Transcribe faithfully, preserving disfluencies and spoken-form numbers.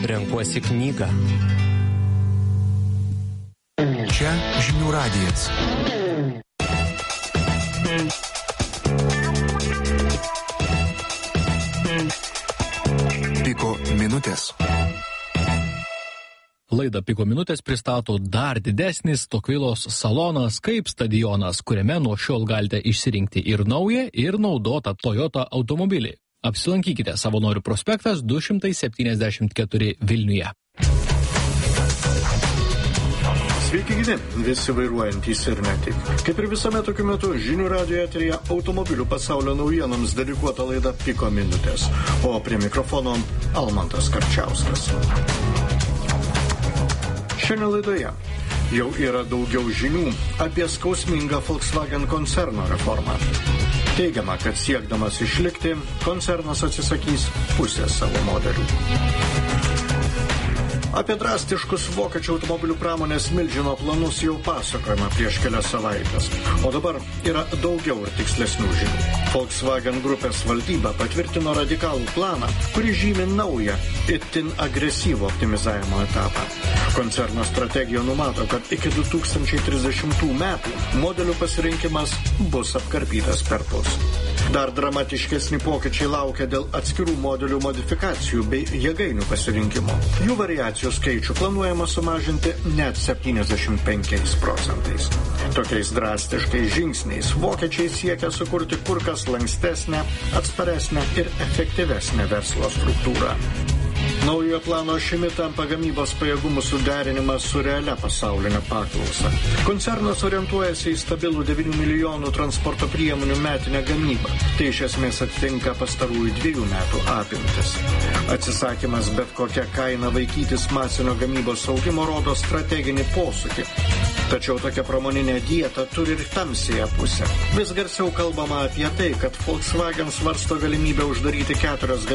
Renkuosi knygą. Čia Žinių radijas. Piko minutės. Laidą Piko minutės pristato dar didesnis Tokvilos salonas kaip stadionas, kuriame nuo šiol galite išsirinkti ir naują, ir naudotą Toyota automobilį. Apsilankykite Savanorių prospektas du šimtai septyniasdešimt keturi Vilniuje. Sveiki gyvi, visi vairuojantys ir ne tik. Kaip ir visame tokiu metu, Žinių radijo eteryje automobilių pasaulio naujienoms dedikuota laida Piko minutės, o prie mikrofono Almantas Karčiauskas. Šiandien laidoje jau yra daugiau žinių apie skausmingą Volkswagen koncerno reformą. Teigiama, kad siekdamas išlikti, koncernas atsisakys pusės savo modelių. Apie drastiškus vokiečių automobilių pramonės milžino planus jau pasakojama prieš kelias savaitės. O dabar yra daugiau ir tikslesnių žinių. Volkswagen grupės valdyba patvirtino radikalų planą, kurį žymi naują, itin agresyvų optimizavimo etapą. Koncerno strategija numato, kad iki du tūkstančiai trisdešimtų metų modelių pasirinkimas bus apkarpytas perpus. Dar dramatiškesni pokyčiai laukia dėl atskirų modelių modifikacijų bei jėgainių pasirinkimo. Jų variacijų skaičių planuojama sumažinti net septyniasdešimt penkiais procentais. Tokiais drastiškais žingsniais vokiečiai siekia sukurti kur kas lankstesnę, atsparesnę ir efektyvesnę verslo struktūrą. Naujojo plano ašimi tampa gamybos pajėgumų suderinimas su realia pasaulinė paklausa. Koncernas orientuojasi į stabilų devynių milijonų transporto priemonių metinę gamybą. Tai iš esmės atitinka pastarųjų dviejų metų apimtis. Atsisakymas bet kokia kaina vaikytis masinio gamybos augimo rodo strateginį posūkį. Tačiau tokia pramoninė dieta turi ir tamsiąją pusę. Vis garsiau kalbama apie tai, kad Volkswagen svarsto galimybę uždaryti keturias